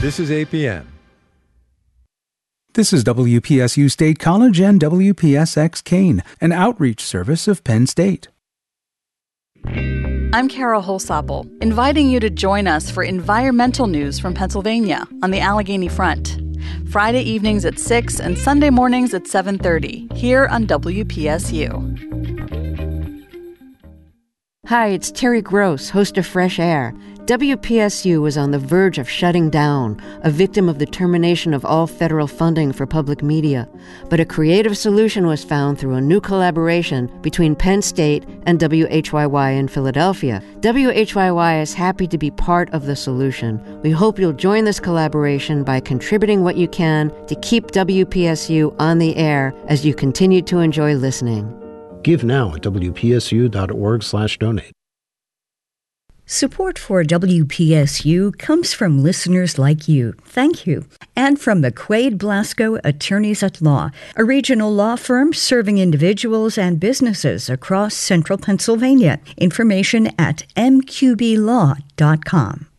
This is APM. This is WPSU State College and WPSX Kane, an outreach service of Penn State. I'm Carol Holsapple, inviting you to join us for environmental news from Pennsylvania on the Allegheny Front. Friday evenings at 6 and Sunday mornings at 7:30, here on WPSU. Hi, it's Terry Gross, host of Fresh Air. WPSU was on the verge of shutting down, a victim of the termination of all federal funding for public media. But a creative solution was found through a new collaboration between Penn State and WHYY in Philadelphia. WHYY is happy to be part of the solution. We hope you'll join this collaboration by contributing what you can to keep WPSU on the air as you continue to enjoy listening. Give now at wpsu.org/donate. Support for WPSU comes from listeners like you. Thank you. And from the Quaid Blasco Attorneys at Law, a regional law firm serving individuals and businesses across central Pennsylvania. Information at mqblaw.com.